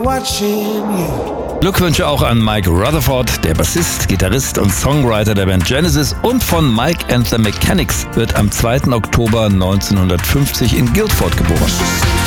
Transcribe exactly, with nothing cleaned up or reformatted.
Glückwünsche auch an Mike Rutherford, der Bassist, Gitarrist und Songwriter der Band Genesis und von Mike and the Mechanics, wird am zweiten Oktober neunzehnhundertfünfzig in Guildford geboren.